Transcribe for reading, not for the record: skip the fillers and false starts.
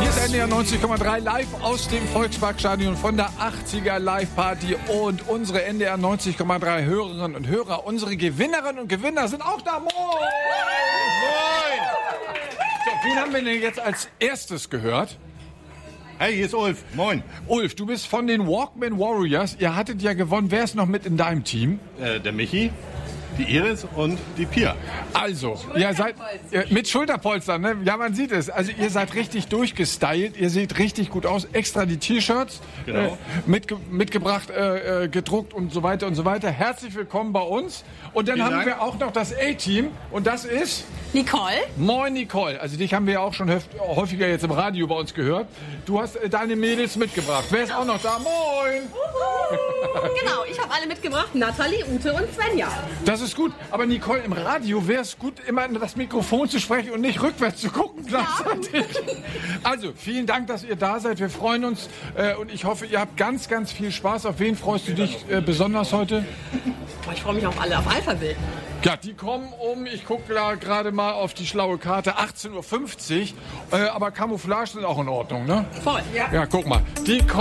Hier ist NDR 90,3 live aus dem Volksparkstadion von der 80er Live-Party. Und unsere NDR 90,3 Hörerinnen und Hörer, unsere Gewinnerinnen und Gewinner sind auch da. Moin! Moin! So, wen haben wir denn jetzt als erstes gehört? Hey, hier ist Ulf. Moin. Ulf, du bist von den Walkman Warriors. Ihr hattet ja gewonnen. Wer ist noch mit in deinem Team? Der Michi, die Iris und die Pia. Also, ihr seid mit Schulterpolstern, ne? Ja, man sieht es. Also ihr seid richtig durchgestylt, ihr seht richtig gut aus. Extra die T-Shirts Genau. mitgebracht, gedruckt und so weiter und so weiter. Herzlich willkommen bei uns. Und dann Vielen haben Dank. wir auch noch das A-Team und das ist... Nicole. Moin Nicole, also dich haben wir ja auch schon häufiger jetzt im Radio bei uns gehört. Du hast deine Mädels mitgebracht. Wer ist auch noch da? Moin! Genau, ich habe alle mitgebracht. Nathalie, Ute und Svenja. Das ist gut, aber Nicole, im Radio wäre es gut, immer in das Mikrofon zu sprechen und nicht rückwärts zu gucken gleichzeitig. Also, vielen Dank, dass ihr da seid. Wir freuen uns und ich hoffe, ihr habt ganz, ganz viel Spaß. Auf wen freust du dich besonders heute? Ich freue mich auf alle, auf Alphaville. Ja, die kommen ich gucke da gerade mal auf die schlaue Karte, 18:50 Uhr. Aber Camouflage sind auch in Ordnung, ne? Voll. Ja, guck mal. Die kommen